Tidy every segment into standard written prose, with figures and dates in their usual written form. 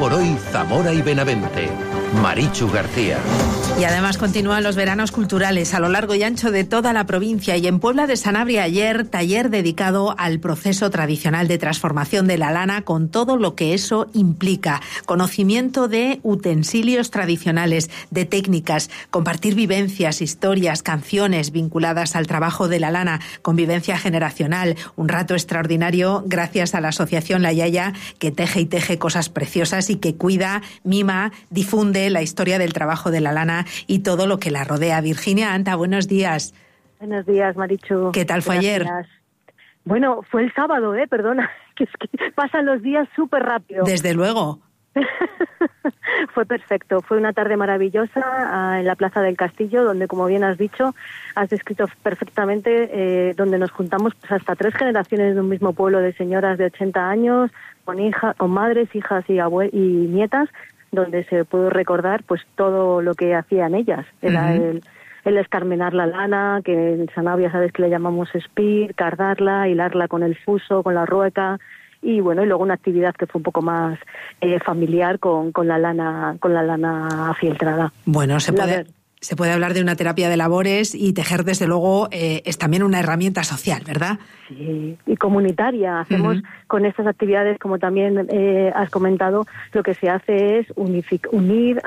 por hoy Zamora y Benavente. Marichu García. Y además continúan los veranos culturales a lo largo y ancho de toda la provincia, y en Puebla de Sanabria ayer, taller dedicado al proceso tradicional de transformación de la lana con todo lo que eso implica. Conocimiento de utensilios tradicionales, de técnicas, compartir vivencias, historias, canciones vinculadas al trabajo de la lana, convivencia generacional, un rato extraordinario gracias a la asociación La Yaya, que teje y teje cosas preciosas y que cuida, mima, difunde la historia del trabajo de la lana y todo lo que la rodea. Virginia Anta, buenos días. Buenos días, Marichu. ¿Qué tal fue ayer? Bueno, fue el sábado, perdona, que es que pasan los días súper rápido. Desde luego. Fue perfecto, fue una tarde maravillosa en la Plaza del Castillo, donde, como bien has dicho, has descrito perfectamente, donde nos juntamos pues hasta 3 generaciones de un mismo pueblo de señoras de 80 años, con madres, hijas y nietas, donde se pudo recordar pues todo lo que hacían ellas. Era el escarmenar la lana, que en Sanabria sabes que le llamamos espir, cardarla, hilarla con el fuso, con la rueca, y bueno, y luego una actividad que fue un poco más familiar con la lana afieltrada. Bueno, se puede hablar de una terapia de labores, y tejer, desde luego, es también una herramienta social, ¿verdad? Sí, y comunitaria. Hacemos con estas actividades, como también has comentado, lo que se hace es unir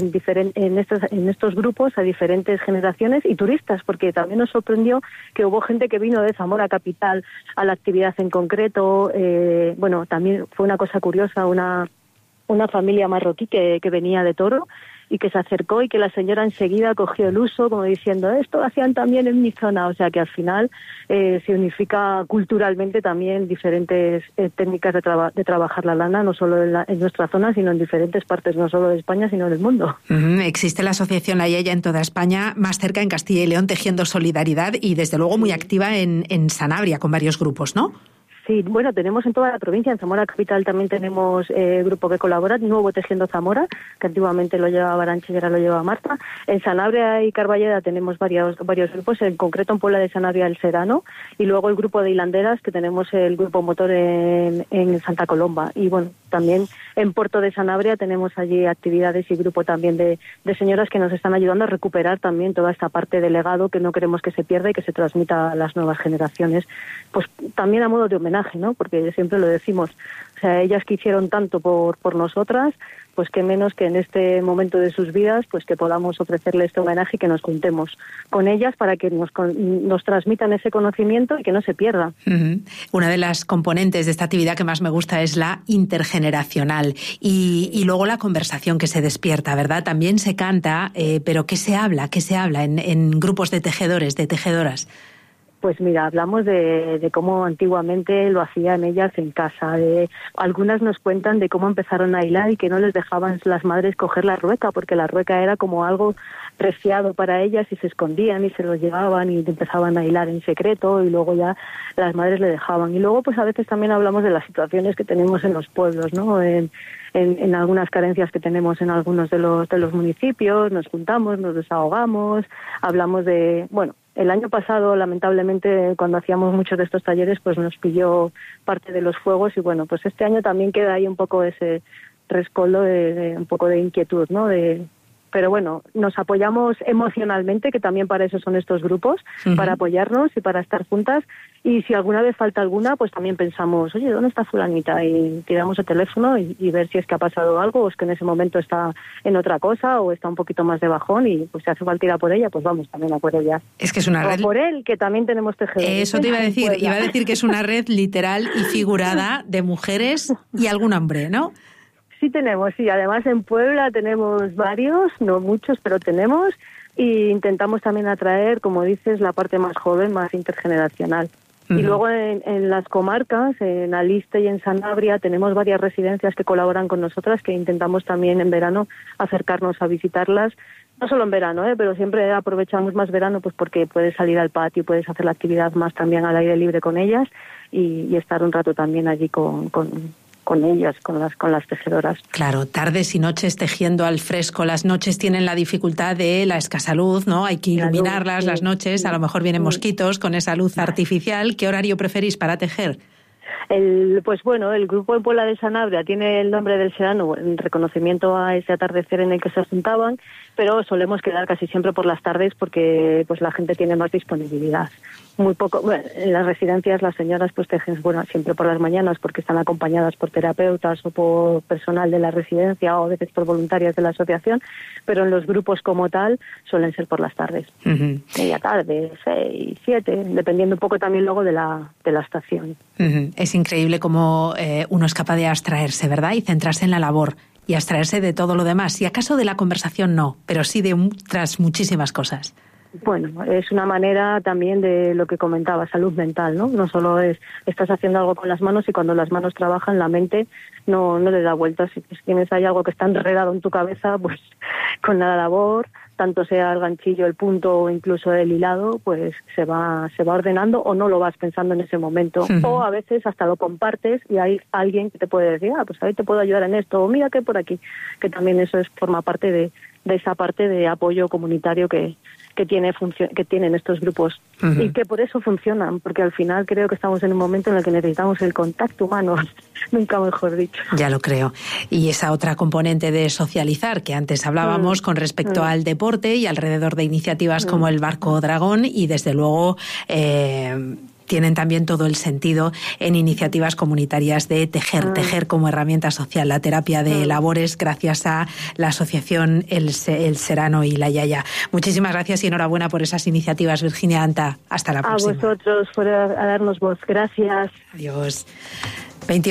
en estos grupos a diferentes generaciones y turistas, porque también nos sorprendió que hubo gente que vino de Zamora capital a la actividad en concreto. Bueno, también fue una cosa curiosa, una familia marroquí que venía de Toro, y que se acercó y que la señora enseguida cogió el uso, como diciendo, esto lo hacían también en mi zona. O sea que al final se unifica culturalmente también diferentes técnicas de trabajar la lana, no solo en nuestra zona, sino en diferentes partes, no solo de España, sino del mundo. Existe la asociación La Yaya en toda España, más cerca en Castilla y León, tejiendo solidaridad, y desde luego muy activa en Sanabria, con varios grupos, ¿no? Sí, bueno, tenemos en toda la provincia. En Zamora capital también tenemos grupo que colabora, Nuevo Tejiendo Zamora, que antiguamente lo llevaba Arancha y ahora lo lleva Marta. En Sanabria y Carballeda tenemos varios grupos, en concreto en Puebla de Sanabria el Serano, y luego el grupo de hilanderas, que tenemos el grupo motor en Santa Colomba. Y bueno, también en Puerto de Sanabria tenemos allí actividades y grupo también de señoras que nos están ayudando a recuperar también toda esta parte de legado que no queremos que se pierda y que se transmita a las nuevas generaciones. Pues también a modo de homenaje, ¿no? Porque siempre lo decimos, o sea, ellas que hicieron tanto por nosotras, pues qué menos que en este momento de sus vidas, pues que podamos ofrecerle este homenaje y que nos juntemos con ellas para que nos transmitan ese conocimiento y que no se pierda. Una de las componentes de esta actividad que más me gusta es la intergeneracional, y luego la conversación que se despierta, ¿verdad? También se canta, pero ¿qué se habla en grupos de tejedores, de tejedoras? Pues mira, hablamos de cómo antiguamente lo hacían ellas en casa. Algunas nos cuentan de cómo empezaron a hilar y que no les dejaban las madres coger la rueca, porque la rueca era como algo preciado para ellas y se escondían y se lo llevaban y empezaban a hilar en secreto, y luego ya las madres le dejaban. Y luego pues a veces también hablamos de las situaciones que tenemos en los pueblos, ¿no? En algunas carencias que tenemos en algunos de los municipios, nos juntamos, nos desahogamos, hablamos de, bueno, el año pasado, lamentablemente, cuando hacíamos muchos de estos talleres, pues nos pilló parte de los fuegos, y bueno, pues este año también queda ahí un poco ese rescoldo de un poco de inquietud, ¿no? Pero bueno, nos apoyamos emocionalmente, que también para eso son estos grupos, para apoyarnos y para estar juntas. Y si alguna vez falta alguna, pues también pensamos, oye, ¿dónde está fulanita? Y tiramos el teléfono y ver si es que ha pasado algo, o es que en ese momento está en otra cosa, o está un poquito más de bajón, y pues si hace falta ir a por ella, pues vamos también a por ella. Es que es una red... O por él, que también tenemos tejedores. Eso te iba a decir que es una red literal y figurada de mujeres y algún hombre, ¿no? Sí tenemos, sí. Además en Puebla tenemos varios, no muchos, pero tenemos, y intentamos también atraer, como dices, la parte más joven, más intergeneracional. Y luego en las comarcas, en Aliste y en Sanabria, tenemos varias residencias que colaboran con nosotras, que intentamos también en verano acercarnos a visitarlas. No solo en verano, pero siempre aprovechamos más verano, pues porque puedes salir al patio, puedes hacer la actividad más también al aire libre con ellas, y estar un rato también allí con ellas, con las tejedoras. Claro, tardes y noches tejiendo al fresco. Las noches tienen la dificultad de la escasa luz, ¿no? Hay que iluminarlas, las noches, a lo mejor vienen mosquitos con esa luz artificial. ¿Qué horario preferís para tejer? Pues bueno, el grupo en Puebla de Sanabria tiene el nombre del Serano en reconocimiento a ese atardecer en el que se juntaban, pero solemos quedar casi siempre por las tardes porque pues la gente tiene más disponibilidad. Muy poco, bueno, en las residencias las señoras pues tejen, bueno, siempre por las mañanas porque están acompañadas por terapeutas o por personal de la residencia o a veces por voluntarias de la asociación, pero en los grupos como tal suelen ser por las tardes. Media tarde, 6, 7, dependiendo un poco también luego de la estación. Es increíble cómo uno es capaz de abstraerse, ¿verdad? Y centrarse en la labor y abstraerse de todo lo demás. Si acaso de la conversación no, pero sí de otras muchísimas cosas. Bueno, es una manera también de lo que comentaba, salud mental, ¿no? No solo estás haciendo algo con las manos y cuando las manos trabajan, la mente no le da vueltas. Si tienes ahí algo que está enredado en tu cabeza, pues con la labor, tanto sea el ganchillo, el punto o incluso el hilado, pues se va ordenando o no lo vas pensando en ese momento. O a veces hasta lo compartes y hay alguien que te puede decir, pues ahí te puedo ayudar en esto, o mira que por aquí, que también eso forma parte de esa parte de apoyo comunitario que tienen estos grupos y que por eso funcionan, porque al final creo que estamos en un momento en el que necesitamos el contacto humano, nunca mejor dicho. Ya lo creo. Y esa otra componente de socializar que antes hablábamos con respecto al deporte y alrededor de iniciativas como el Barco Dragón y desde luego tienen también todo el sentido en iniciativas comunitarias de tejer como herramienta social la terapia de labores gracias a la asociación El Serano y La Yaya. Muchísimas gracias y enhorabuena por esas iniciativas, Virginia Anta. Hasta la próxima. A vosotros por darnos voz. Gracias. Adiós.